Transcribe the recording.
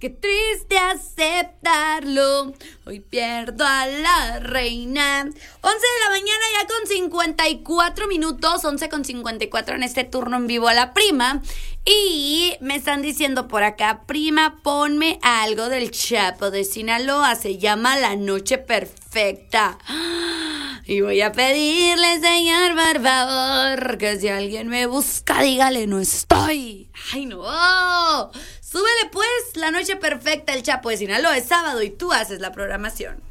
qué triste aceptarlo. Hoy pierdo a la reina. 11 de la mañana ya con 54 minutos, 11:54 en este turno en vivo a la prima. Y me están diciendo por acá, prima, ponme algo del Chapo de Sinaloa, se llama La Noche Perfecta. Y voy a pedirle, señor, por favor, que si alguien me busca, dígale, no estoy. ¡Ay, no! Súbele pues, La Noche Perfecta, el Chapo de Sinaloa, es sábado y tú haces la programación.